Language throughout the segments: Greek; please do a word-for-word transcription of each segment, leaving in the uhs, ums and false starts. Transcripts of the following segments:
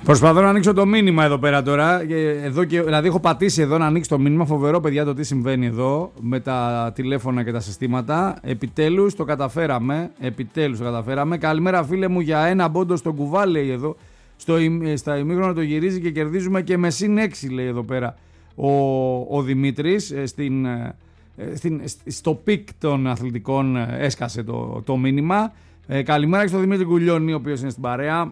Προσπαθώ να ανοίξω το μήνυμα εδώ πέρα τώρα. Εδώ και, δηλαδή, έχω πατήσει εδώ να ανοίξει το μήνυμα. Φοβερό, παιδιά, το τι συμβαίνει εδώ με τα τηλέφωνα και τα συστήματα. Επιτέλους το καταφέραμε. Επιτέλους το καταφέραμε. Καλημέρα, φίλε μου, για ένα πόντο στον κουβά, λέει εδώ. Στο, στα ημίχρονα το γυρίζει και κερδίζουμε και με συν έξι, λέει εδώ πέρα ο, ο Δημήτρης. Στην, στην, στο πικ των αθλητικών έσκασε το, το μήνυμα. Ε, καλημέρα και στον Δημήτρη Κουλιώνη, ο οποίος είναι στην παρέα.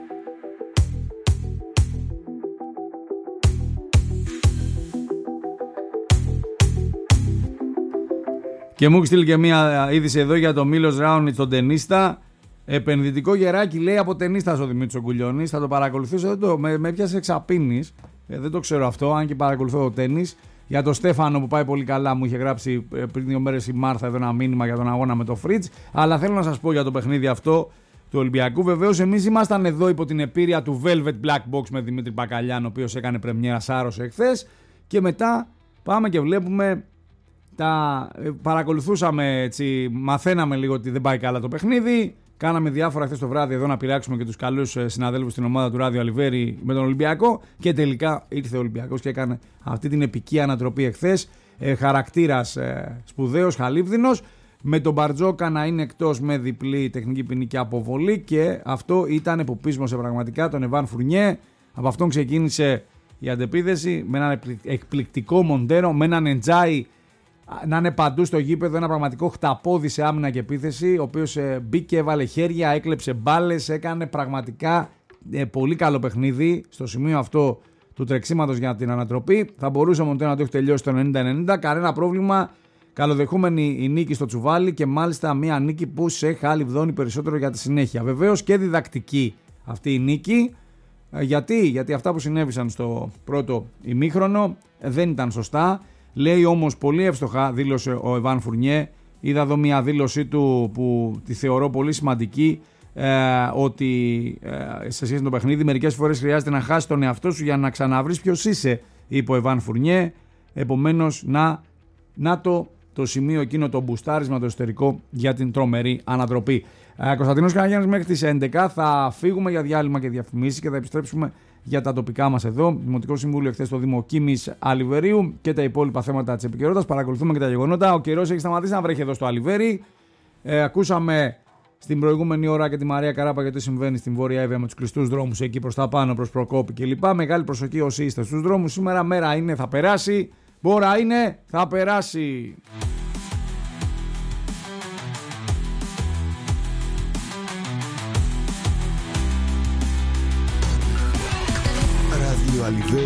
Και μου έχει στείλει και μία είδηση εδώ για τον Μίλος Ράουνιτς, τον τενίστα. Επενδυτικό γεράκι, λέει, από τενίστας ο Δημήτρης Κουλιώνης. Θα το παρακολουθήσω, δεν το, με, με πιάσε εξαπίνης. Ε, δεν το ξέρω αυτό, αν και παρακολουθώ το τένις. Για τον Στέφανο που πάει πολύ καλά, μου είχε γράψει πριν δύο μέρες η Μάρθα εδώ ένα μήνυμα για τον αγώνα με το Φρίτς. Αλλά θέλω να σας πω για το παιχνίδι αυτό του Ολυμπιακού. Βεβαίως, εμείς ήμασταν εδώ υπό την επίρρεια του Velvet Black Box με Δημήτρη Μπακαλιάν, ο οποίος έκανε πρεμιέρα, σάρωσε εχθές. Και μετά πάμε και βλέπουμε. Τα παρακολουθούσαμε έτσι, μαθαίναμε λίγο ότι δεν πάει καλά το παιχνίδι. Κάναμε διάφορα χθες το βράδυ εδώ να πειράξουμε και τους καλούς συναδέλφους στην ομάδα του Ράδιο Αλιβέρη με τον Ολυμπιακό. Και τελικά ήρθε ο Ολυμπιακός και έκανε αυτή την επική ανατροπή εχθές. Ε, χαρακτήρας ε, σπουδαίος, χαλίβδινος. Με τον Μπαρτζόκα να είναι εκτός με διπλή τεχνική ποινή και αποβολή. Και αυτό ήταν που πείσμωσε πραγματικά τον Εβάν Φουρνιέ. Από αυτόν ξεκίνησε η αντεπίθεση με έναν εκπληκτικό Μοντέρο, με έναν Εντζάι να είναι παντού στο γήπεδο, ένα πραγματικό χταπόδι σε άμυνα και επίθεση, ο οποίος ε, μπήκε, έβαλε χέρια, έκλεψε μπάλες, έκανε πραγματικά ε, πολύ καλό παιχνίδι στο σημείο αυτό του τρεξίματος για την ανατροπή. Θα μπορούσε ο Μοντέρο να το έχει τελειώσει το ενενήντα ενενήντα, κανένα πρόβλημα. Καλοδεχούμενη η νίκη στο τσουβάλι και μάλιστα μια νίκη που σε χαλιβδώνει περισσότερο για τη συνέχεια. Βεβαίως και διδακτική αυτή η νίκη. Ε, γιατί? γιατί αυτά που συνέβησαν στο πρώτο ημίχρονο ε, δεν ήταν σωστά. Λέει όμως πολύ εύστοχα, δήλωσε ο Εβάν Φουρνιέ. Είδα εδώ μια δήλωσή του που τη θεωρώ πολύ σημαντική, ε, ότι ε, σε σχέση με το παιχνίδι μερικές φορές χρειάζεται να χάσει τον εαυτό σου για να ξαναβρεις ποιος είσαι, είπε ο Εβάν Φουρνιέ. Επομένως να, να το, το σημείο εκείνο, το μπουστάρισμα το εσωτερικό για την τρομερή ανατροπή. Ε, Κωνσταντίνος Καραγιάννης, μέχρι τις έντεκα θα φύγουμε για διάλειμμα και διαφημίσεις και θα επιστρέψουμε για τα τοπικά μας εδώ. Δημοτικό Συμβούλιο χθες στο Δήμο Κίμης Αλιβερίου και τα υπόλοιπα θέματα της επικαιρότητας. Παρακολουθούμε και τα γεγονότα. Ο καιρός έχει σταματήσει να βρέχει εδώ στο Αλιβέρι. Ε, ακούσαμε στην προηγούμενη ώρα και τη Μαρία Καράπα για τι συμβαίνει στην Βόρεια Εύβοια με τους κλειστούς δρόμους εκεί προς τα πάνω, προς Προκόπη κλπ. Μεγάλη προσοχή όσοι είστε στους δρόμους. Σήμερα μέρα είναι, θα περάσει. Μπόρα είναι, θα περάσει. Αλιβέρι.